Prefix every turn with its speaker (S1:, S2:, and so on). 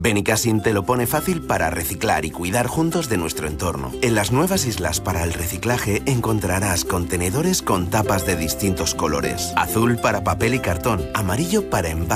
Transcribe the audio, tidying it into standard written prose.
S1: Benicassim te lo pone fácil para reciclar y cuidar juntos de nuestro entorno. En las nuevas islas para el reciclaje encontrarás contenedores con tapas de distintos colores. Azul para papel y cartón, amarillo para envase